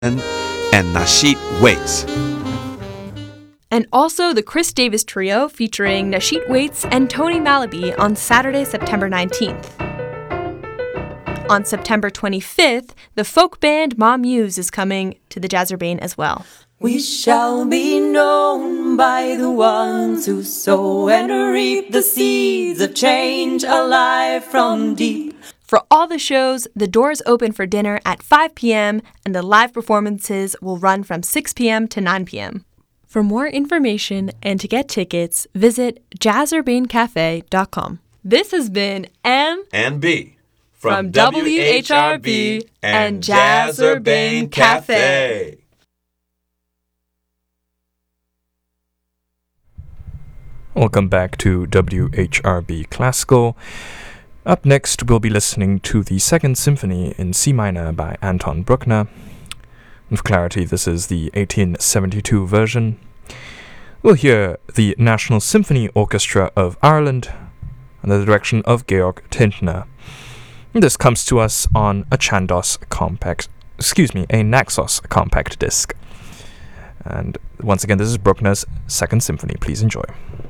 and Nasheed Waits. And also the Chris Davis Trio featuring Nasheed Waits and Tony Malaby on Saturday, September 19th. On September 25th, the folk band Ma Muse is coming to the Jazz-Urbane as well. We shall be known by the ones who sow and reap the seeds of change alive from deep. For all the shows, the doors open for dinner at 5 p.m. and the live performances will run from 6 p.m. to 9 p.m. For more information and to get tickets, visit jazzurbanecafe.com. This has been M and B from WHRB and Jazz Urbane Cafe. Welcome back to WHRB Classical. Up next, we'll be listening to the Second Symphony in C minor by Anton Bruckner. And for clarity, this is the 1872 version. We'll hear the National Symphony Orchestra of Ireland under the direction of Georg Tintner. And this comes to us on a Naxos compact disc. And once again, this is Bruckner's Second Symphony. Please enjoy.